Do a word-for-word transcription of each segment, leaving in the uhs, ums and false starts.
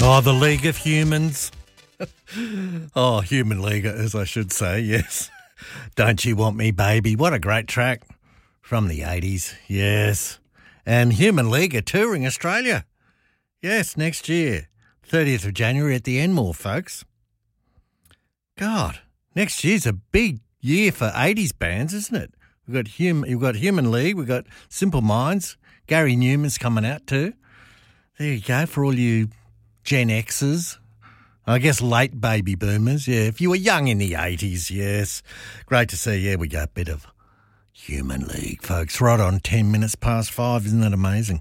Oh, the League of Humans. Oh, Human League, as I should say, yes. Don't You Want Me, Baby? What a great track from the eighties, yes. And Human League are touring Australia. Yes, next year, thirtieth of January at the Enmore, folks. God, next year's a big year for eighties bands, isn't it? We've got, hum- we've got Human League, we've got Simple Minds, Gary Newman's coming out too. There you go, for all you Gen Xers. I guess late baby boomers, yeah. If you were young in the eighties, yes. Great to see, yeah, we got a bit of Human League, folks. Right on ten minutes past five, isn't that amazing?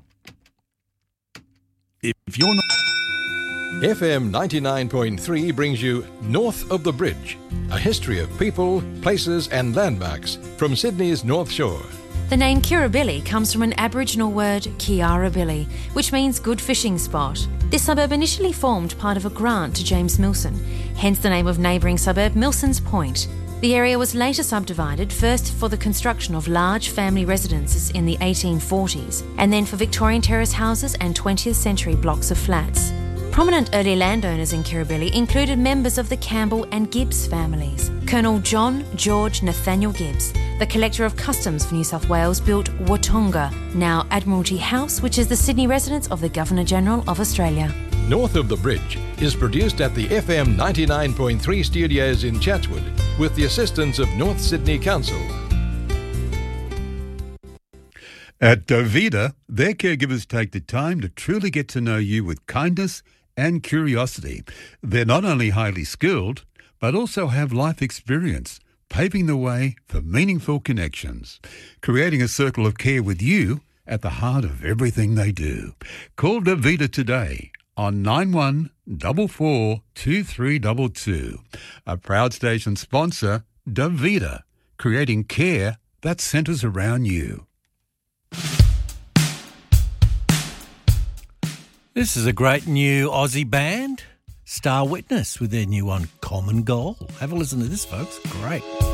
If you're not... F M ninety-nine point three brings you North of the Bridge, a history of people, places and landmarks from Sydney's North Shore. The name Kirribilli comes from an Aboriginal word, Kiarabilli, which means good fishing spot. This suburb initially formed part of a grant to James Milson, hence the name of neighbouring suburb Milson's Point. The area was later subdivided, first for the construction of large family residences in the eighteen forties, and then for Victorian terrace houses and twentieth century blocks of flats. Prominent early landowners in Kirribilli included members of the Campbell and Gibbs families. Colonel John George Nathaniel Gibbs, the Collector of Customs for New South Wales, built Watonga, now Admiralty House, which is the Sydney residence of the Governor-General of Australia. North of the Bridge is produced at the F M ninety-nine point three studios in Chatswood with the assistance of North Sydney Council. At Dovida, their caregivers take the time to truly get to know you with kindness and curiosity. They're not only highly skilled, but also have life experience, paving the way for meaningful connections, creating a circle of care with you at the heart of everything they do. Call Dovida today on nine one four four two three two two. A proud station sponsor, Dovida, creating care that centres around you. This is a great new Aussie band, Star Witness, with their new one, Common Goal. Have a listen to this, folks. Great.